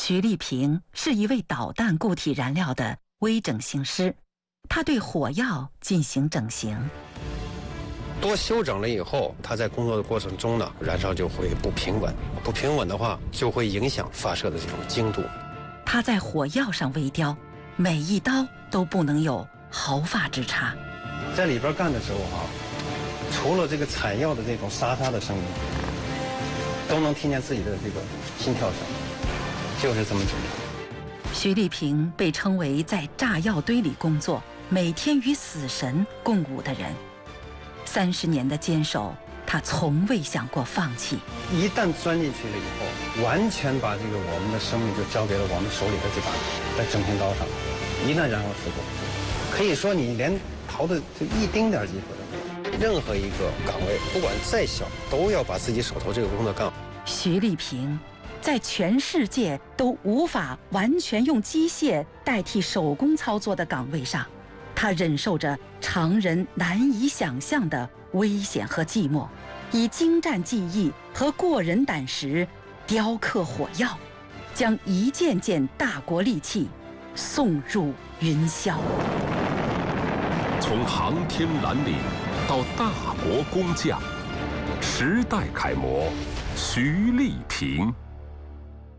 徐立平是一位导弹固体燃料的微整形师，他对火药进行整形。 多修整了以后，它在工作的过程中呢，燃烧就会不平稳，不平稳的话就会影响发射的这种精度。 他在火药上微雕，每一刀都不能有毫发之差。 在里边干的时候除了这个采药的这种沙沙的声音，都能听见自己的这个心跳声，就是这么紧张。 徐立平被称为在炸药堆里工作，每天与死神共舞的人。30年的坚守，他从未想过放弃。 一旦钻进去了以后，完全把这个我们的生命就交给了我们手里的这把在整形刀上。一旦燃烧事故，可以说你连逃的就一丁点机会都没有。 任何一个岗位，不管再小，都要把自己手头这个工作干好。 徐立平在全世界都无法完全用机械代替手工操作的岗位上，他忍受着常人难以想象的危险和寂寞，以精湛技艺和过人胆识雕刻火药，将一件件大国利器送入云霄。 从航天蓝领到大国工匠，时代楷模徐立平。